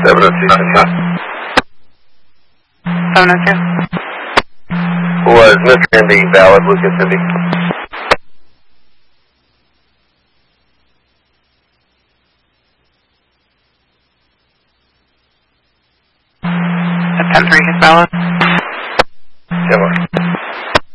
702. Was Mr. Indy valid, Lucas Indy? At 10-3 is valid.